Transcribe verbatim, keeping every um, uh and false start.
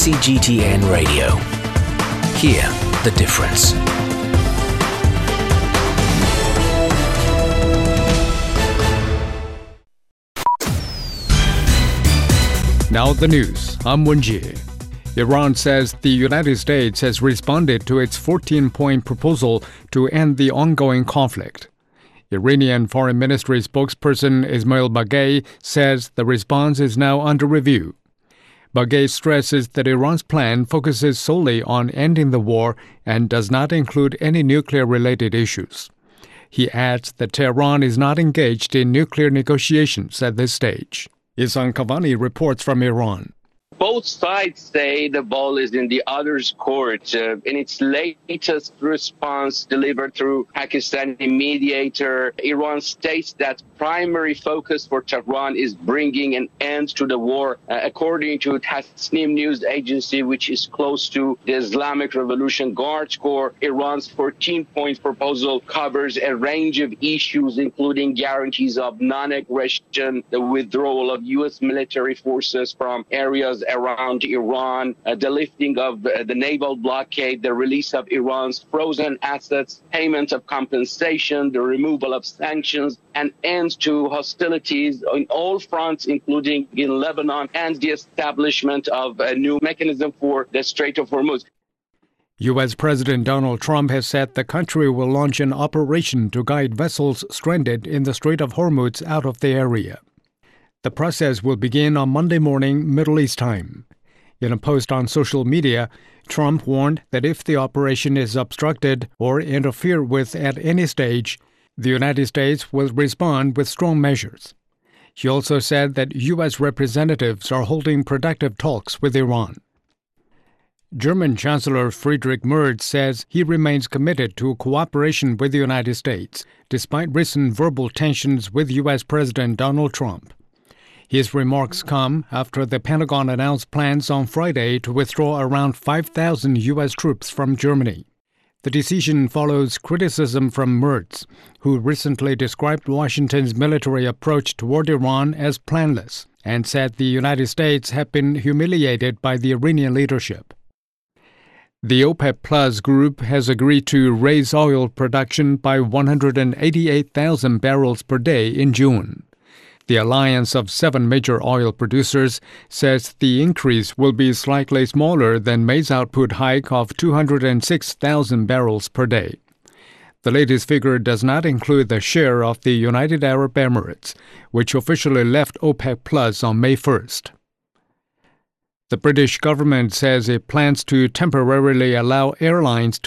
C G T N Radio. Hear the difference. Now the news. I'm Wenjie. Iran says the United States has responded to its fourteen-point proposal to end the ongoing conflict. Iranian Foreign Ministry spokesperson Ismail Baghei says the response is now under review. Baghei stresses that Iran's plan focuses solely on ending the war and does not include any nuclear-related issues. He adds that Tehran is not engaged in nuclear negotiations at this stage. Ihsan Kavani reports from Iran. Both sides say the ball is in the other's court. Uh, in its latest response delivered through Pakistani mediator, Iran states that primary focus for Tehran is bringing an end to the war. Uh, according to Tasnim news agency, which is close to the Islamic Revolution Guard Corps, Iran's fourteen-point proposal covers a range of issues, including guarantees of non-aggression, the withdrawal of U S military forces from areas around Iran, uh, the lifting of uh, the naval blockade, the release of Iran's frozen assets, payment of compensation, the removal of sanctions, and end to hostilities on all fronts, including in Lebanon, and the establishment of a new mechanism for the Strait of Hormuz. U S. President Donald Trump has said the country will launch an operation to guide vessels stranded in the Strait of Hormuz out of the area. The process will begin on Monday morning, Middle East time. In a post on social media, Trump warned that if the operation is obstructed or interfered with at any stage, the United States will respond with strong measures. He also said that U S representatives are holding productive talks with Iran. German Chancellor Friedrich Merz says he remains committed to cooperation with the United States, despite recent verbal tensions with U S. President Donald Trump. His remarks come after the Pentagon announced plans on Friday to withdraw around five thousand U S troops from Germany. The decision follows criticism from Merz, who recently described Washington's military approach toward Iran as planless and said the United States had been humiliated by the Iranian leadership. The OPEC Plus group has agreed to raise oil production by one hundred eighty-eight thousand barrels per day in June. The alliance of seven major oil producers says the increase will be slightly smaller than May's output hike of two hundred six thousand barrels per day. The latest figure does not include the share of the United Arab Emirates, which officially left OPEC Plus on May first. The British government says it plans to temporarily allow airlines to